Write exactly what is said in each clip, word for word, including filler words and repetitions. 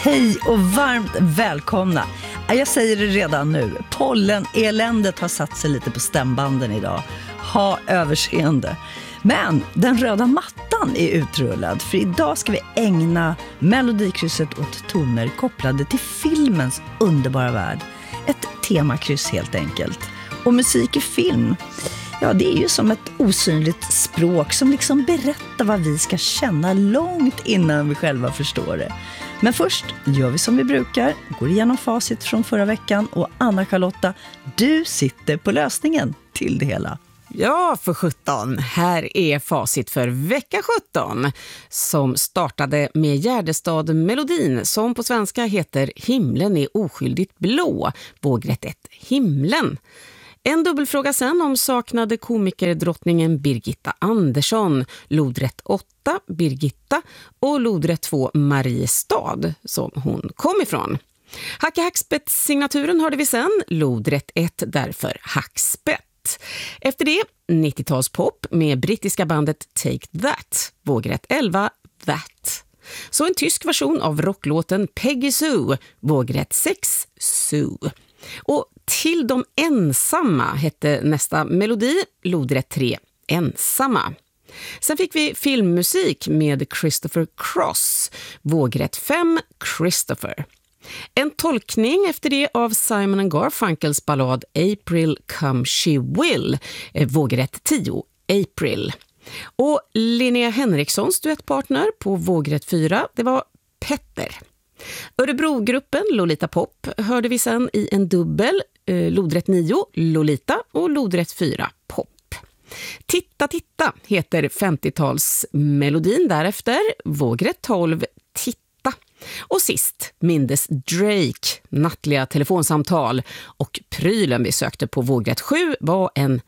Hej och varmt välkomna. Jag säger det redan nu. Polleneländet har satt sig lite på stämbanden idag. Ha överseende. Men den röda mattan är utrullad, för idag ska vi ägna Melodikrysset åt toner kopplade till filmens underbara värld. Ett temakryss helt enkelt. Och musik i film, ja, det är ju som ett osynligt språk som liksom berättar vad vi ska känna långt innan vi själva förstår det. Men först gör vi som vi brukar, går igenom facit från förra veckan, och Anna-Charlotta, du sitter på lösningen till det hela. Ja, för sjutton. Här är facit för vecka sjutton som startade med Gärdestad-melodin som på svenska heter Himlen är oskyldigt blå, vågrätt ett, Himlen. En dubbelfråga sen om saknade komikerdrottningen Birgitta Andersson, lodrätt åtta, Birgitta, och lodrätt två, Mariestad, som hon kom ifrån. Hacke Hackspett-signaturen hörde vi sen, lodrätt ett, därför Hackspett. Efter det, nittiotalspop med brittiska bandet Take That, vågrätt elva, That. Så en tysk version av rocklåten Peggy Sue, vågrätt sex, Sue. Och Till de ensamma hette nästa melodi, lodrätt tre, Ensamma. Sen fick vi filmmusik med Christopher Cross, vågrätt fem, Christopher. En tolkning efter det av Simon and Garfunkels ballad April Come She Will, vågrätt tio, April. Och Linnea Henrikssons duettpartner på vågrätt fyra, det var Petter. Örebrogruppen Lolita Pop hörde vi sen i en dubbel, eh, lodrätt nio, Lolita, och lodrätt fyra, Pop. Titta, titta heter femtiotalsmelodin därefter, vågrätt tolv, Titta. Och sist mindes Drake, nattliga telefonsamtal, och prylen vi sökte på vågrätt sju var en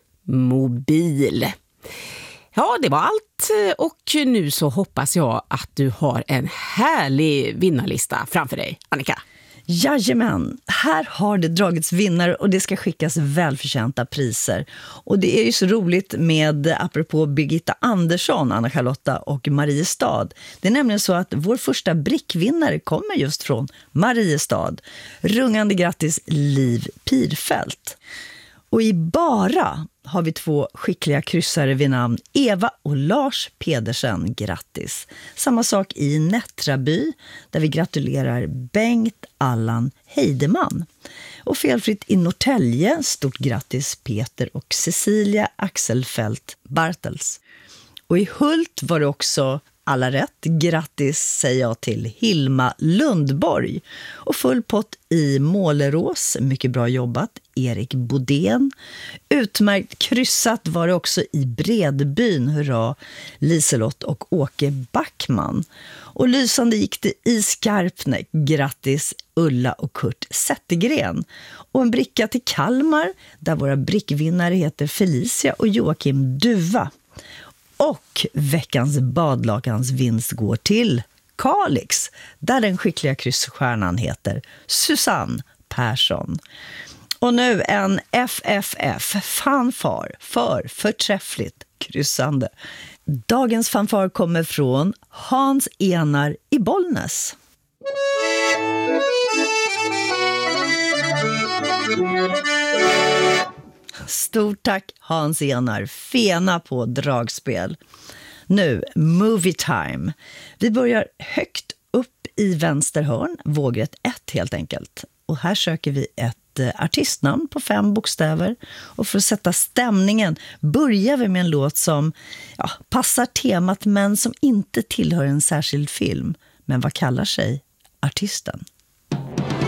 mobil. Ja, det var allt, och nu så hoppas jag att du har en härlig vinnarlista framför dig, Annika. Jajamän, här har det dragits vinnare och det ska skickas välförtjänta priser. Och det är ju så roligt med, apropå Birgitta Andersson, Anna-Charlotta och Mariestad. Det är nämligen så att vår första brickvinnare kommer just från Mariestad. Rungande grattis, Liv Pirfält. Och i Bara har vi två skickliga kryssare vid namn Eva och Lars Pedersen. Grattis. Samma sak i Nättraby, där vi gratulerar Bengt Allan Heideman. Och felfritt i Norrtälje, stort grattis Peter och Cecilia Axelfelt Bartels. Och i Hult var det också alla rätt. Grattis säger jag till Hilma Lundborg. Och full pott i Målerås. Mycket bra jobbat. Erik Bodén. Utmärkt kryssat var det också i Bredbyn. Hurra, Liselott och Åke Backman. Och lysande gick det i Skarpnäck. Grattis Ulla och Kurt Zettergren. Och en bricka till Kalmar, där våra brickvinnare heter Felicia och Joakim Duva. Och veckans badlakans vinst går till Kalix, där den skickliga kryssstjärnan heter Susanne Persson. Och nu en F F F, fanfar för förträffligt kryssande. Dagens fanfar kommer från Hans Enar i Bollnäs. Stort tack Hans Enar, fena på dragspel. Nu, movie time. Vi börjar högt upp i vänster hörn, vågrätt ett helt enkelt. Och här söker vi ett eh, artistnamn på fem bokstäver. Och för att sätta stämningen börjar vi med en låt som ja, passar temat men som inte tillhör en särskild film. Men vad kallar sig artisten?